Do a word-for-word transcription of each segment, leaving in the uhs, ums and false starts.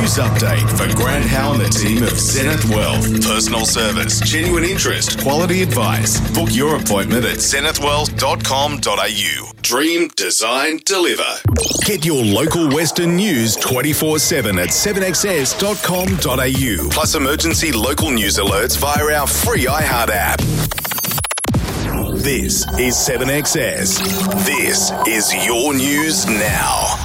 News update for Grant Howe and the team of Zenith Wealth. Personal service, genuine interest, quality advice. Book your appointment at zenith wealth dot com dot a u. Dream, design, deliver. Get your local Western news twenty-four seven at seven x s dot com dot a u. Plus emergency local news alerts via our free iHeart app. This is seven X S. This is your news now.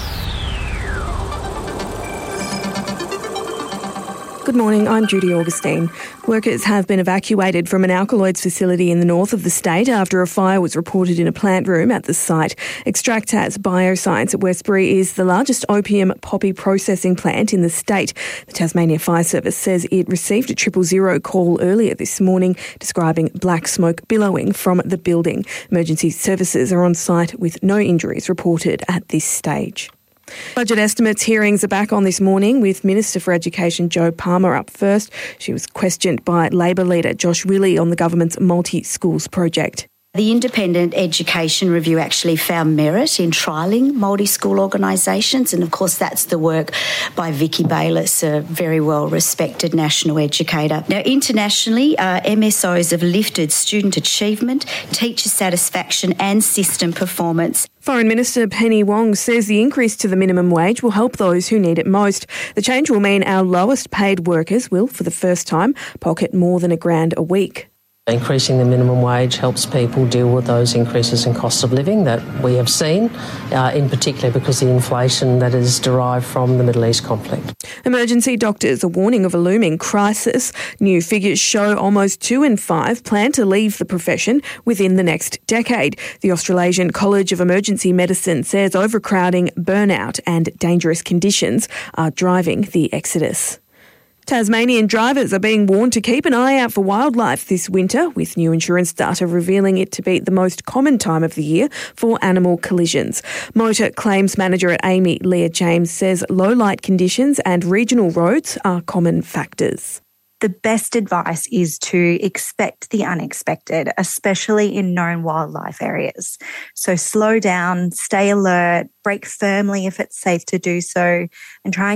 Good morning, I'm Judy Augustine. Workers have been evacuated from an alkaloids facility in the north of the state after a fire was reported in a plant room at the site. Extractas Bioscience at Westbury is the largest opium poppy processing plant in the state. The Tasmania Fire Service says it received a triple zero call earlier this morning describing black smoke billowing from the building. Emergency services are on site with no injuries reported at this stage. Budget estimates hearings are back on this morning with Minister for Education Jo Palmer up first. She was questioned by Labor leader Josh Willey on the government's multi-schools project. The Independent Education Review actually found merit in trialling multi-school organisations, and of course that's the work by Vicky Bayliss, a very well-respected national educator. Now, internationally, uh, M S Os have lifted student achievement, teacher satisfaction and system performance. Foreign Minister Penny Wong says the increase to the minimum wage will help those who need it most. The change will mean our lowest paid workers will, for the first time, pocket more than a grand a week. Increasing the minimum wage helps people deal with those increases in cost of living that we have seen, uh, in particular because of the inflation that is derived from the Middle East conflict. Emergency doctors are warning of a looming crisis. New figures show almost two in five plan to leave the profession within the next decade. The Australasian College of Emergency Medicine says overcrowding, burnout and dangerous conditions are driving the exodus. Tasmanian drivers are being warned to keep an eye out for wildlife this winter, with new insurance data revealing it to be the most common time of the year for animal collisions. Motor claims manager at A M I, Leah James, says low light conditions and regional roads are common factors. The best advice is to expect the unexpected, especially in known wildlife areas. So slow down, stay alert, brake firmly if it's safe to do so, and try and